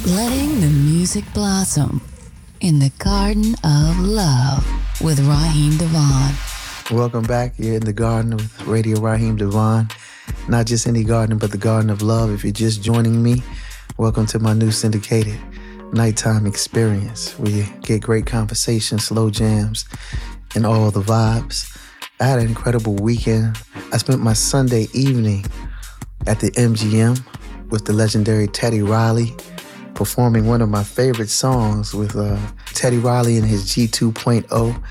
Letting the music blossom in the Garden of Love with Raheem Devon. Welcome back. You're in the Garden with Radio Raheem Devon. Not just any garden, but the Garden of Love. If you're just joining me, welcome to my new syndicated nighttime experience where you get great conversation, slow jams, and all the vibes. I had an incredible weekend. I spent my Sunday evening at the MGM with the legendary Teddy Riley, performing one of my favorite songs with Teddy Riley and his G2.0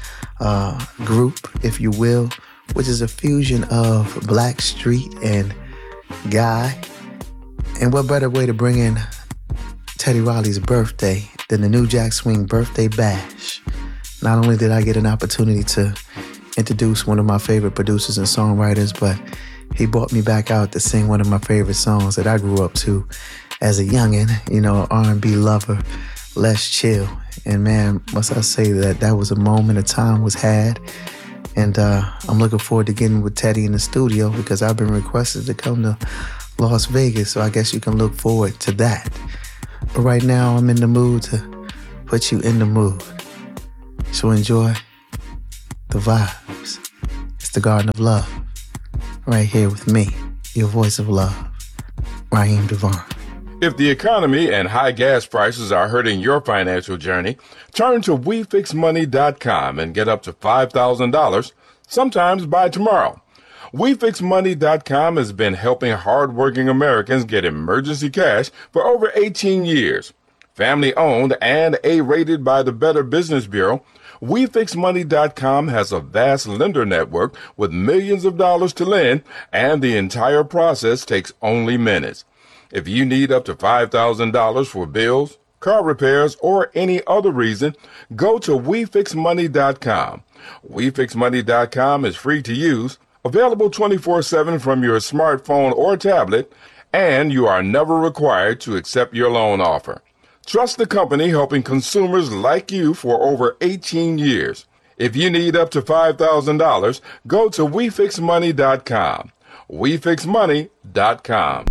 group, if you will, which is a fusion of Blackstreet and Guy. And what better way to bring in Teddy Riley's birthday than the New Jack Swing Birthday Bash. Not only did I get an opportunity to introduce one of my favorite producers and songwriters, but he brought me back out to sing one of my favorite songs that I grew up to as a youngin', R&B lover, Les Chill. And man, must I say that was a moment, a time was had. And I'm looking forward to getting with Teddy in the studio because I've been requested to come to Las Vegas, so I guess you can look forward to that. But right now, I'm in the mood to put you in the mood. So enjoy the vibes. It's the Garden of Love, right here with me, your voice of love, Raheem Devon. If the economy and high gas prices are hurting your financial journey, turn to WeFixMoney.com and get up to $5,000, sometimes by tomorrow. WeFixMoney.com has been helping hardworking Americans get emergency cash for over 18 years. Family owned and A-rated by the Better Business Bureau, WeFixMoney.com has a vast lender network with millions of dollars to lend, and the entire process takes only minutes. If you need up to $5,000 for bills, car repairs, or any other reason, go to WeFixMoney.com. WeFixMoney.com is free to use, available 24/7 from your smartphone or tablet, and you are never required to accept your loan offer. Trust the company helping consumers like you for over 18 years. If you need up to $5,000, go to WeFixMoney.com. WeFixMoney.com.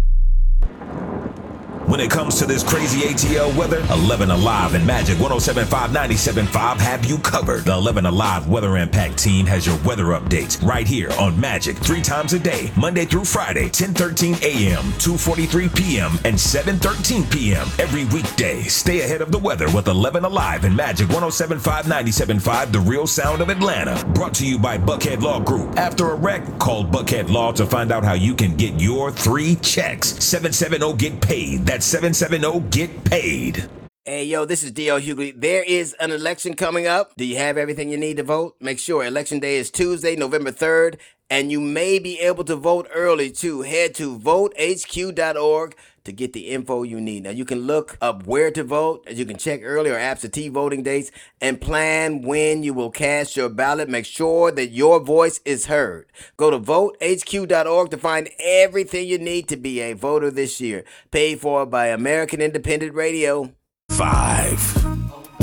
When it comes to this crazy ATL weather, 11 Alive and Magic 107.5 97.5 have you covered. The 11 Alive Weather Impact team has your weather updates right here on Magic 3 times a day, Monday through Friday, 10:13 a.m., 2:43 p.m., and 7:13 p.m. every weekday. Stay ahead of the weather with 11 Alive and Magic 107.5 97.5, the real sound of Atlanta. Brought to you by Buckhead Law Group. After a wreck, call Buckhead Law to find out how you can get your 3 checks. 770-GET-PAID. That's 770-GET-PAID. Hey, yo, this is D.L. Hughley. There is an election coming up. Do you have everything you need to vote? Make sure Election Day is Tuesday, November 3rd, and you may be able to vote early, too. Head to votehq.org to get the info you need. Now, you can look up where to vote, as you can check early or absentee voting dates, and plan when you will cast your ballot. Make sure that your voice is heard. Go to votehq.org to find everything you need to be a voter this year. Paid for by American Independent Radio. 5,